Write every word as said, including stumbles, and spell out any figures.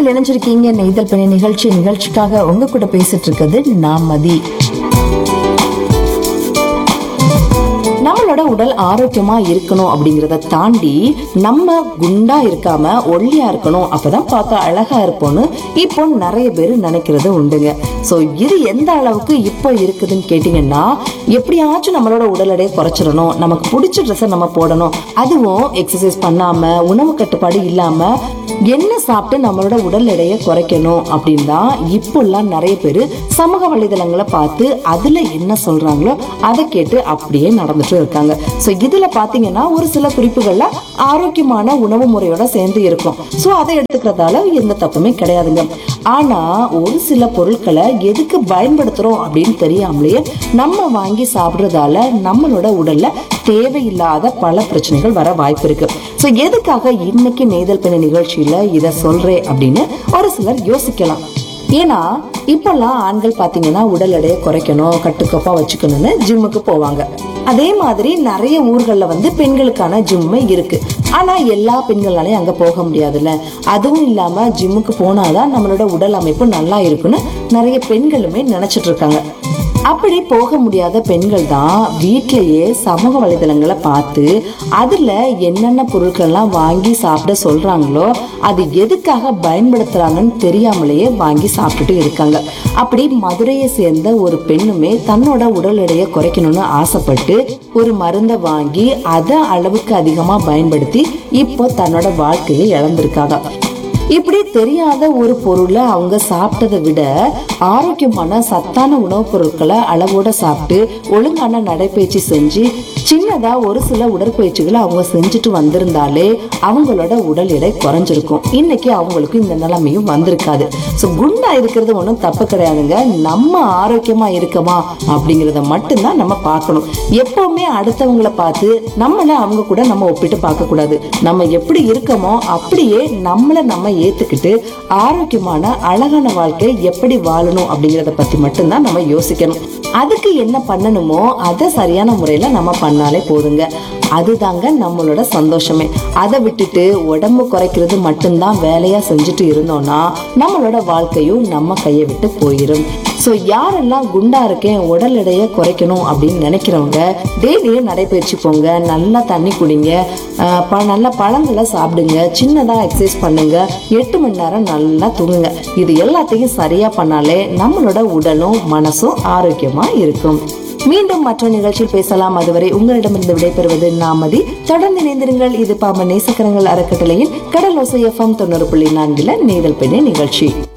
நீங்கள் இணைஞ்சிருக்கீங்க நெய்தல் பணி நிகழ்ச்சி. நிகழ்ச்சிக்காக உங்க கூட பேசிட்டு இருக்கிறது நான் மதி. நம்மளோட உடல் ஆரோக்கியமா இருக்கணும் அப்படிங்கறத தாண்டி நம்ம குண்டா இருக்காம ஒல்லியா இருக்கணும், அப்பதான் பார்க்க அழகா இருப்போம்னு இப்போ நிறைய பேர் நினைக்கிறது உண்டுங்க. சோ இது எந்த அளவுக்கு இப்போ இருக்குதுன்னு கேட்டீங்கன்னா, எப்படியாச்சும் நம்மளோட உடல் எடையை குறைச்சிடணும், நமக்கு பிடிச்ச ட்ரெஸ்ஸை நம்ம போடணும், அதுவும் எக்ஸசைஸ் பண்ணாம உணவு கட்டுப்பாடு இல்லாம என்ன சாப்பிட்டு நம்மளோட உடல் எடையை குறைக்கணும் அப்படின்னு தான் இப்போல்லாம் நிறைய பேர் சமூக வலைதளங்களை பார்த்து அதுல என்ன சொல்றாங்களோ அதை கேட்டு அப்படியே நடந்துட்டு இருக்காங்க. சோ இதுல பாத்தீங்கன்னா ஒரு சில குறிப்புகள்ல ஆரோக்கியமான உணவு முறையோட சேர்ந்து இருக்கும். சோ அதை எடுத்துக்கிறதால எந்த தப்புமே கிடையாதுங்க. ஆனா ஒரு சில பொருட்களை எதுக்கு பயன்படுத்துறோம் அப்படின்னு தெரியாமலேயே நம்ம வாங்கி சாப்பிடுறதால நம்மளோட உடல்ல தேவையில்லாத பல பிரச்சனைகள் வர வாய்ப்பு இருக்கு. சோ எதுக்காக இன்னைக்கு நெய்தல் பணி நிகழ்ச்சியில இத சொல்றேன் அப்படின்னு ஒரு சிலர் யோசிக்கலாம். ஏன்னா இப்பெல்லாம் ஆண்கள் பாத்தீங்கன்னா உடல் எடையை குறைக்கணும், கட்டுக்கோப்பா வச்சுக்கணும்னு ஜிம்முக்கு போவாங்க. அதே மாதிரி நிறைய ஊர்கள்ல வந்து பெண்களுக்கான ஜிம்மே இருக்கு. ஆனா எல்லா பெண்களாலையும் அங்க போக முடியாதுல்ல. அதுவும் இல்லாம ஜிம்முக்கு போனாதான் நம்மளோட உடல் அமைப்பு நல்லா இருக்குன்னு நிறைய பெண்களுமே நினைச்சிட்டு இருக்காங்க. அப்படி போக முடியாத பெண்கள் தான் வீட்டிலேயே சமூக வலைதளங்களை பார்த்து அதுல என்னென்ன பொருட்கள்லாம் வாங்கி சாப்பிட சொல்றாங்களோ அது எதுக்காக பயன்படுத்துறாங்கன்னு தெரியாமலேயே வாங்கி சாப்பிட்டுட்டு இருக்காங்க. அப்படி மதுரையை சேர்ந்த ஒரு பெண்ணுமே தன்னோட உடல் எடையை குறைக்கணும்னு ஆசைப்பட்டு ஒரு மருந்தை வாங்கி அதை அளவுக்கு அதிகமா பயன்படுத்தி இப்போ தன்னோட வாழ்க்கையை இழந்திருக்காங்க. இப்படி தெரியாத ஒரு பொருளை அவங்க சாப்பிட்டதை விட ஆரோக்கியமான சத்தான உணவுப் பொருட்களை அளவோட சாப்பிட்டு ஒழுங்கான நடைப்பயிற்சி செஞ்சு சின்னதா ஒரு சில உடற்பயிற்சிகளை அவங்க செஞ்சுட்டு வந்திருந்தாலே அவங்களோட உடல் எடை குறைஞ்சிருக்கும். இன்னைக்கு அவங்களுக்கு இந்த நிலைமையும் வந்திருக்காது. ஸோ குண்டா இருக்கிறது ஒன்றும் தப்பு கிடையாதுங்க. நம்ம ஆரோக்கியமா இருக்கமா அப்படிங்கிறத மட்டும்தான் நம்ம பார்க்கணும். எப்பவுமே அடுத்தவங்களை பார்த்து நம்மள அவங்க கூட நம்ம ஒப்பிட்டு பார்க்க கூடாது. நம்ம எப்படி இருக்கமோ அப்படியே நம்மளை நம்ம ஏத்துக்கிட்டு ஆரோக்கியமான அழகான வாழ்க்கை எப்படி வாழணும் அப்படிங்கறத பத்தி மட்டும்தான் நம்ம யோசிக்கணும். அதுக்கு என்ன பண்ணணுமோ அதை சரியான முறையில நம்ம பண்ணாலே போதுங்க. அதுதாங்க நம்மளோட சந்தோஷமே. அதை விட்டுட்டு உடம்பு குறைக்கிறது மட்டும்தான் வேலையா செஞ்சுட்டு இருந்தோம்னா நம்மளோட வாழ்க்கையும் நம்ம கையை விட்டு போயிடும். சோ யாரெல்லாம் குண்டா இருக்கேன் உடல் எடையை குறைக்கணும் அப்படின்னு நினைக்கிறவங்க டெய்லியும் நடைபயிற்சி போங்க, நல்லா தண்ணி குடிங்க, நல்ல பழங்களை சாப்பிடுங்க, சின்னதா எக்ஸசைஸ் பண்ணுங்க, எட்டு மணி நேரம் நல்லா தூங்குங்க. இது எல்லாத்தையும் சரியா பண்ணாலே நம்மளோட உடலும் மனசும் ஆரோக்கியமா இருக்கும். மீண்டும் மற்ற நிகழ்ச்சியில் பேசலாம். அதுவரை உங்களிடமிருந்து விடைபெறுவது நாமதி. தொடர்ந்து இணைந்திருங்கள். இது பாம நேசக்கரங்கள் அறக்கட்டளையின் கடலோசை எஃப்எம் தொண்ணூறு புள்ளி நான்குல நெய்தல் பெண்ணே நிகழ்ச்சி.